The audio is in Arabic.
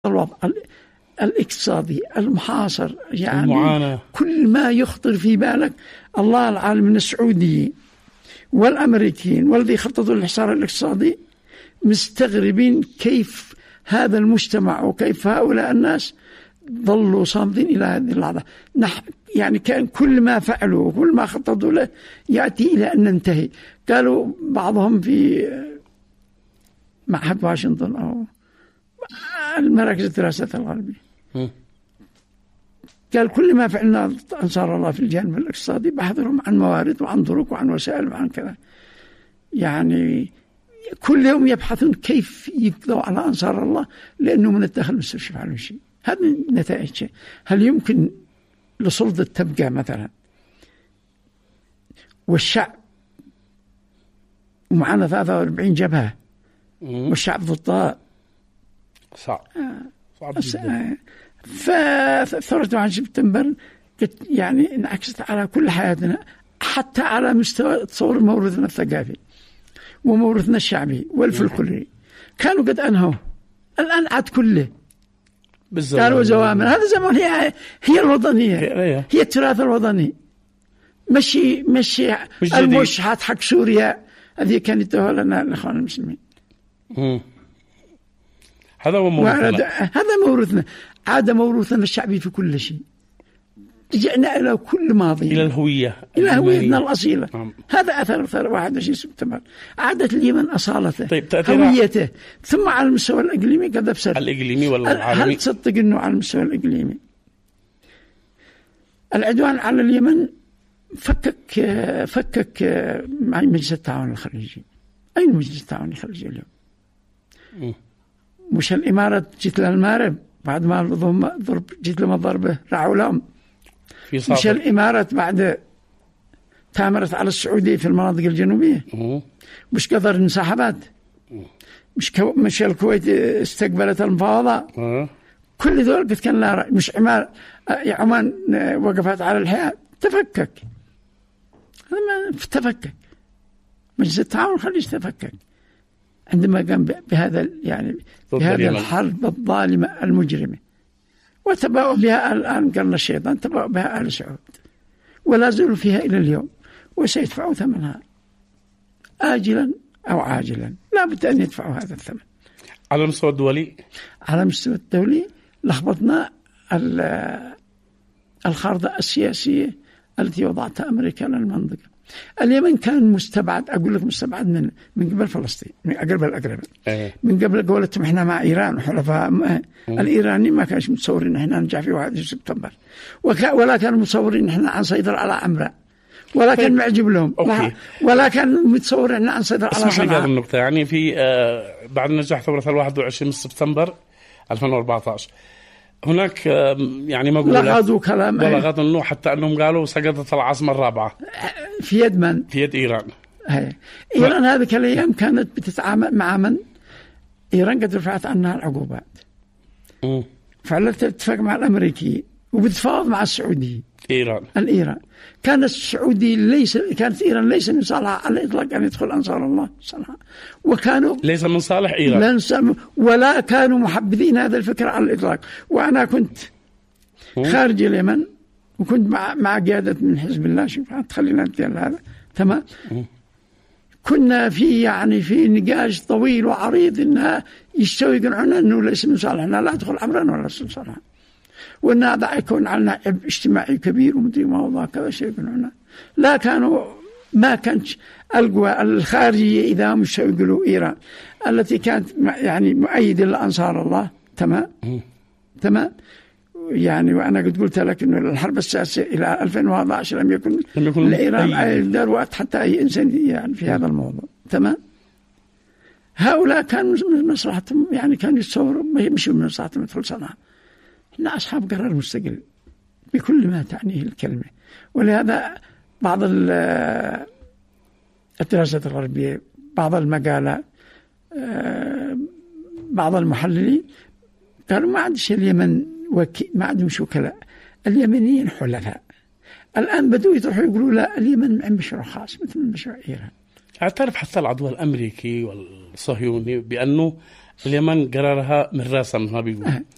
الوضع الاقتصادي المحاصر، يعني المعاناة. كل ما يخطر في بالك. الله العالم من السعوديين والأمريكيين والذي خططوا للحصار الاقتصادي مستغربين كيف هذا المجتمع وكيف هؤلاء الناس ظلوا صامدين إلى هذه اللحظة. يعني كان كل ما فعلوا وكل ما خططوا له يأتي إلى أن ننتهي. قالوا بعضهم في معهد واشنطن أو المراكز الدراسات الغربية، قال كل ما فعلنا أنصار الله في الجانب الاقتصادي بحثهم عن موارد وعن طرق وعن وسائل وعن كذا. يعني كل يوم يبحثون كيف يقضوا على أنصار الله، لأنه من الداخل مستشفى يفعلون شيء. هذه النتائج. هل يمكن لسلطة تبقى مثلا والشعب ومعنا 43 جبهة والشعب ضدها؟ صعب جدا. فثورة 1 سبتمبر يعني انعكست على كل حياتنا، حتى على مستوى تصور موروثنا الثقافي وموروثنا الشعبي والفلكلوري. كانوا قد أنهوا، الآن عاد كله قالوا زوامل. هذا زمان هي الوطنية، هي التراث الوطني، مشي المشحات حق سوريا هذه كانت يدوها لنا الإخوان المسلمين. هذا موروثنا. عاد موروثنا الشعبي في كل شيء. رجعنا إلى كل ماضي، إلى الهوية، إلى هويتنا الأصيلة. هذا أثر 21 سبتمبر. عادت اليمن أصالته، هويته. ثم على المستوى الإقليمي كذا بسر الإقليمي ولا العالمي؟ هل تصدق أنه على المستوى الإقليمي العدوان على اليمن فكك مع مجلس التعاون الخليجي؟ أين مجلس التعاون الخليجي اليوم؟ مش الإمارات جت للمغرب بعد ما جت لهم ضربة رعوا لهم. مش الإمارات بعد تامرت على السعودية في المناطق الجنوبية. مش قطر انسحبت. مش الكويت استقبلت المفاوضة. كل ذول قد كان لا رأي. مش عمان وقفت على الحياة. تفكك. هذا ما تفكك. مجلس التعاون الخليجي تفكك عندما قام بهذا بهذا الحرب الظالمة المجرمة، وتباؤوا بها الآن قرن الشيطان، تباؤوا بها أهل سعود ولا زالوا فيها إلى اليوم، وسيدفعوا ثمنها آجلا أو عاجلا. لا بد أن يدفعوا هذا الثمن. على المستوى الدولي، على المستوى الدولي لخبطنا الخارطة السياسية التي وضعتها أمريكا للمنطقة. اليمن كان مستبعد، أقول لك مستبعد من قبل فلسطين، من أقرب من قبل قولتهم إحنا مع إيران وحلفاء. الإيراني ما كانش متصورين إحنا ننجح في 1 سبتمبر، ولا كانوا متصورين إحنا عنصيدر على عمرة، ولا كان معجب لهم، ولا كان متصور إحنا عنصيدر على صنعاء. هذه النقطة يعني في بعد نجاح ثورة 21 سبتمبر 2014 هناك يعني مقولة بلغت أنه حتى أنهم قالوا سقطت العاصمة الرابعة في يد من؟ في يد إيران. إيران هذه الأيام كانت بتتعامل مع من؟ إيران قد رفعت عنها العقوبات، فعلت اتفاق مع الأمريكي وبتفاوض مع السعودي. الإيران كانت إيران ليس من صالحها على الإطلاق أن يدخل أنصار الله صالحها، وكانوا ليس من صالح إيران ولا كانوا محبذين هذا الفكرة على الإطلاق. وأنا كنت خارج اليمن وكنت مع قيادة من حزب الله. شوف تخلينا نتكلم هذا تمام. كنا في نقاش طويل وعريض إنها يستوي يقنعنا إنه ليس من صالحنا لا أدخل عمرنا ولا من صالحنا، وأن هذا يكون على عبء اجتماعي كبير ومدري ما وضع كذا شيء يقولون. لا ما كانت القوى الخارجية إذا مش يقولوا إيران التي كانت مؤيدة لأنصار الله تمام. وأنا قد قلت لك إنه الحرب السادسة إلى 2011 لم يكن لإيران دروات حتى أي إنسان في هذا الموضوع تمام. هؤلاء كانوا من مصلحتهم، كانوا يتصوروا مش من مصلحتهم يدخل صنعاء. إحنا أصحاب قرار مستقل بكل ما تعنيه الكلمة. ولهذا بعض الدراسات الغربية، بعض المقالات، بعض المحللين قالوا ما عندش اليمن ما عندهم وكلاء، اليمنيين حلفاء. الآن بدوا يروحوا يقولوا لا اليمن مشروع خاص مثل مشروع إيران. اعترف حتى العدو الأمريكي والصهيوني بأنه اليمن قرارها من راسها ما بيقول.